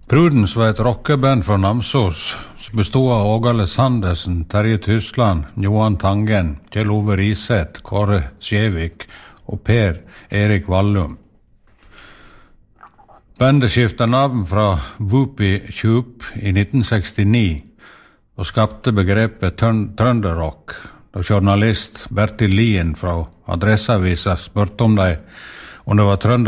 Prudence var et rockeband fra Namsos som bestod av Ågale Sandersen, Terje Tysland, Johan Tangen, Kjell Ove Riseth, Kåre Skjevik og Per Erik Vallum. Bandet skiftet navn fra Whoopie Tube i 1969 og skapte begrepet trønderrock, da journalist Bertil Lien fra Adresseavisa spurte om det var trønder